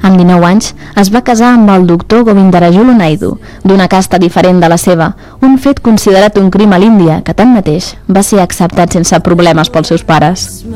Amb 19 anys es va casar amb el doctor Govindarajulu Naidu, d'una casta diferent de la seva, un fet considerat un crim a l'Índia que tanmateix va ser acceptat sense problemes pels seus pares.